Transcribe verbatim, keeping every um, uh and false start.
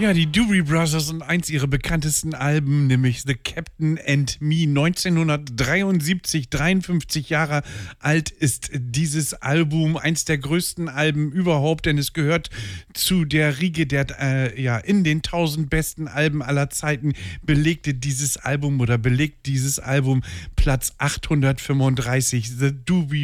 Ja, die Doobie Brothers und eins ihrer bekanntesten Alben, nämlich The Captain and Me. neunzehnhundertdreiundsiebzig, dreiundfünfzig Jahre alt ist dieses Album, eins der größten Alben überhaupt, denn es gehört zu der Riege der, äh, ja, in den tausend besten Alben aller Zeiten belegte dieses Album oder belegt dieses Album Platz achthundertfünfunddreißig. The Doobie